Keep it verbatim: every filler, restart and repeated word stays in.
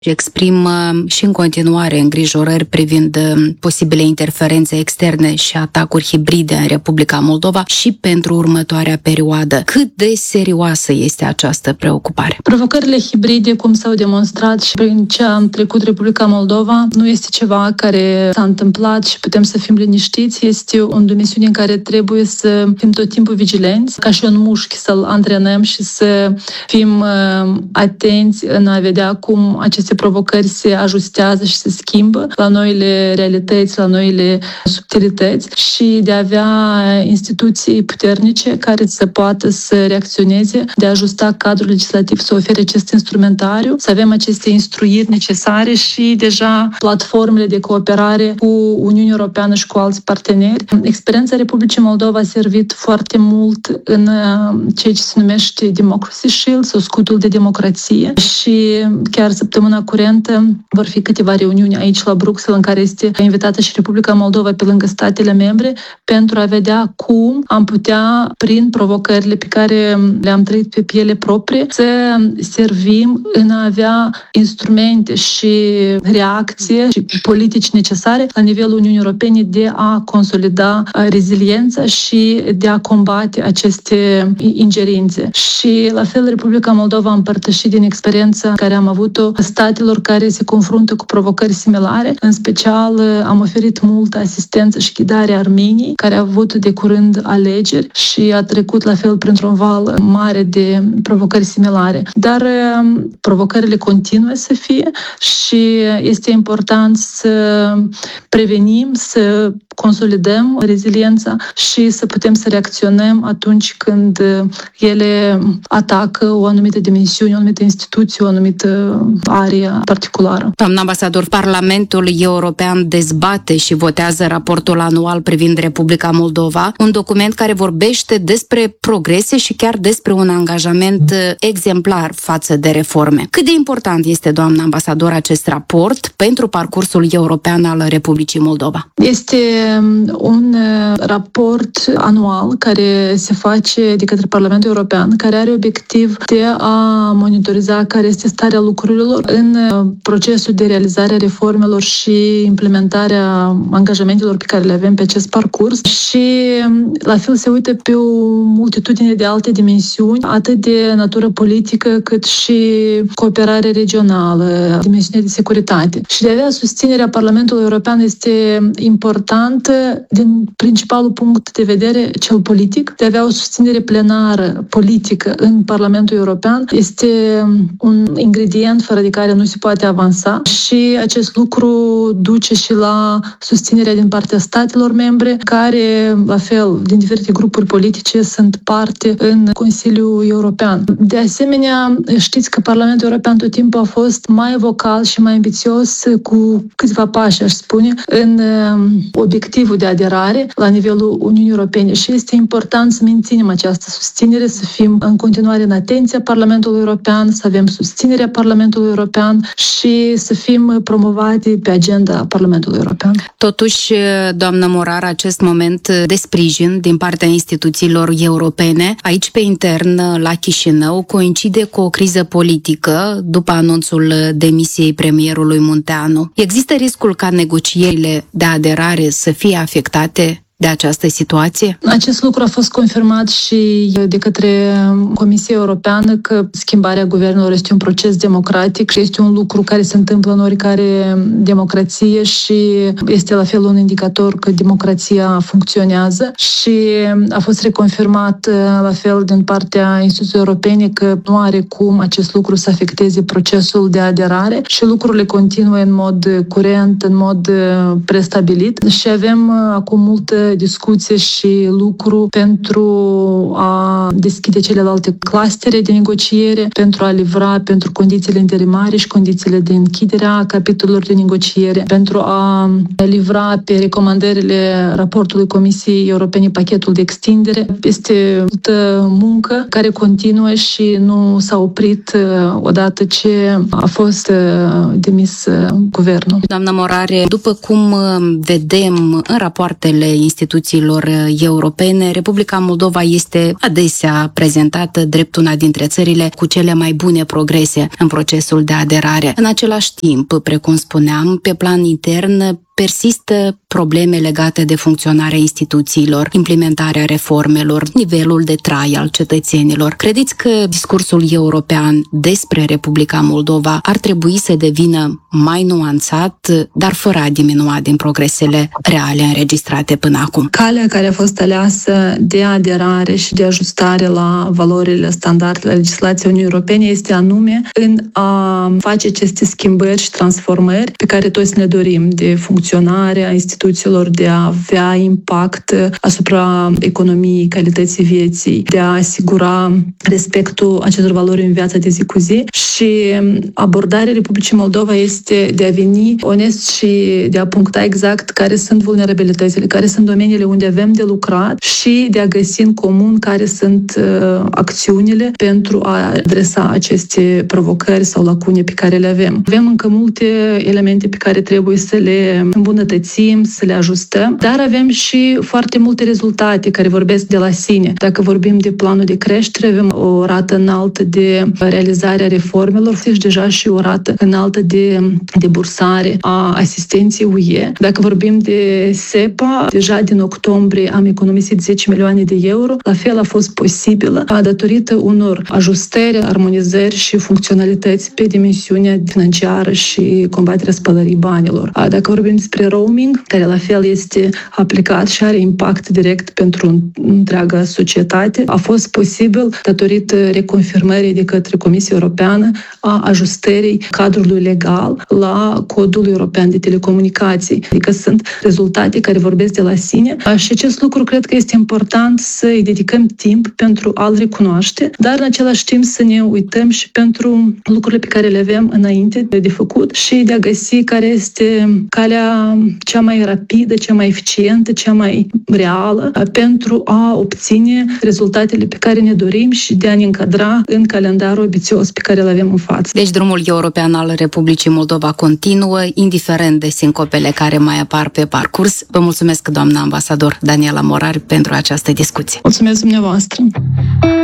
exprimă și în continuare îngrijorări privind posibile interferențe externe și atacuri hibride în Republica Moldova și pentru următoarea perioadă. Cât de serioasă este această preocupare? Provocările hibride, cum s-au demonstrat și prin ce a trecut Republica Moldova, nu este ceva care s-a întâmplat și putem să fim liniștiți. Este o dimensiune în care trebuie să fim tot timpul vigilenți, ca și un mușchi să-l antrenăm și să fim atenți în a vedea cum aceste provocări se ajustează și se schimbă la noile realități, la noile subtilități și de a avea instituții puternice care să poată să reacționeze, de a ajusta cadrul legislativ, să ofere acest instrumentariu, să avem aceste instruiri necesare și deja platformele de cooperare cu Uniunea Europeană și cu alți parteneri. Experiența Republicii Moldova a servit foarte mult în ceea ce se numește Democracy Shield sau scutul de democrație și chiar săptămâna curentă vor fi câteva reuniuni aici la Bruxelles în care este invitată și Republica Moldova pe lângă statele membre pentru a vedea cum am putea, prin provocările pe care le-am trăit pe piele proprie, să servim în a avea instrumente și reacție și politici necesare la nivelul Uniunii Europene de a consolida reziliența și de a combate aceste ingerințe. Și la fel Republica Moldova a împărtășit din experiența care am avut-o statelor care se confruntă cu provocări similare. În special am oferit multă asistență și ghidare Armeniei, care a avut de curând alegeri și a trecut la fel printr-un val mare de provocări similare. Dar provocările continuă să fie și este important să prevenim, să consolidăm reziliența și să putem să reacționăm atunci când ele atacă o anumită dimensiune, o anumită instituție, o anumită arie particulară. Doamna ambasador, Parlamentul European dezbate și votează raportul anual privind Republica Moldova, un document care vorbește despre progrese și chiar despre un angajament exemplar față de reforme. Cât de important este, doamna ambasador, acest raport pentru parcursul european al Republicii Moldova? Este un raport anual care se face de către Parlamentul European, care are obiectiv de a monitoriza care este starea lucrurilor în procesul de realizare a reformelor și implementarea angajamentelor pe care le avem pe acest parcurs și la fel se uită pe o multitudine de alte dimensiuni, atât de natură politică cât și cooperare regională, dimensiunea de securitate. Și de avea susținerea Parlamentului European este importantă din principalul punct de vedere cel politic. De a avea o susținere plenară politică în Parlamentul European este un ingredient fără de care nu se poate avansa și acest lucru duce și la susținerea din partea statelor membre, care, la fel, din diferite grupuri politice, sunt parte în Consiliul European. De asemenea, știți că Parlamentul European tot timpul a fost mai vocal și mai ambițios cu câțiva pași, aș spune, în obiectivul de aderare la nivelul Uniunii Europene și este important să menținem această susținere, să fim în continuare în atenția Parlamentului European, să avem susținerea Parlamentului European și să fim promovate pe agenda Parlamentului European. Totuși, doamnă Morar, acest moment de sprijin din partea instituțiilor europene, aici pe intern, la Chișinău, coincide cu o criză politică după anunțul demisiei premierului Munteanu. Există riscul ca negocierile de aderare să fie afectate de această situație? Acest lucru a fost confirmat și de către Comisia Europeană că schimbarea guvernelor este un proces democratic și este un lucru care se întâmplă în oricare democrație și este la fel un indicator că democrația funcționează și a fost reconfirmat la fel din partea instituțiilor europene că nu are cum acest lucru să afecteze procesul de aderare și lucrurile continuă în mod curent, în mod prestabilit și avem acum multă discuție și lucru pentru a deschide celelalte clustere de negociere, pentru a livra pentru condițiile interimare și condițiile de închidere a capitolelor de negociere, pentru a livra pe recomandările raportului Comisiei Europene pachetul de extindere. Este multă muncă care continuă și nu s-a oprit odată ce a fost demis guvernul. Doamna Morare, după cum vedem în rapoartele instituției instituțiilor europene, Republica Moldova este adesea prezentată drept una dintre țările cu cele mai bune progrese în procesul de aderare. În același timp, precum spuneam, pe plan intern persistă probleme legate de funcționarea instituțiilor, implementarea reformelor, nivelul de trai al cetățenilor. Credeți că discursul european despre Republica Moldova ar trebui să devină mai nuanțat, dar fără a diminua din progresele reale înregistrate până acum? Calea care a fost aleasă de aderare și de ajustare la valorile standarde la legislația Uniunii Europene este anume în a face aceste schimbări și transformări pe care toți ne dorim, de funcționarea instituțiilor, de a avea impact asupra economiei, calității vieții, de a asigura respectul acestor valori în viața de zi cu zi. Și abordarea Republicii Moldova este de a veni onest și de a puncta exact care sunt vulnerabilitățile, care sunt domeniile unde avem de lucrat și de a găsi în comun care sunt uh, acțiunile pentru a adresa aceste provocări sau lacune pe care le avem. Avem încă multe elemente pe care trebuie să le îmbunătățim, să le ajustăm, dar avem și foarte multe rezultate care vorbesc de la sine. Dacă vorbim de planul de creștere, avem o rată înaltă de realizare a reformelor și deja și o rată înaltă de, de bursare a asistenței U E. Dacă vorbim de S E P A, deja din octombrie am economisit zece milioane de euro. La fel a fost posibilă datorită unor ajustări, armonizări și funcționalități pe dimensiunea financiară și combaterea spălării banilor. Dacă vorbim despre roaming, care la fel este aplicat și are impact direct pentru întreaga societate, a fost posibil datorită reconfirmării de către Comisia Europeană a ajustării cadrului legal la Codul European de Telecomunicații. Adică sunt rezultate care vorbesc de la sine și acest lucru cred că este important să îi dedicăm timp pentru a-l recunoaște, dar în același timp să ne uităm și pentru lucrurile pe care le avem înainte de făcut și de a găsi care este calea cea mai rapidă, cea mai eficientă, cea mai reală pentru a obține rezultatele pe care ne dorim și de a ne încadra în calendarul ambițios pe care îl avem în față. Deci drumul european al Republicii Moldova continuă, indiferent de sincopele care mai apar pe parcurs. Vă mulțumesc, doamna ambasador Daniela Morar, pentru această discuție. Mulțumesc dumneavoastră!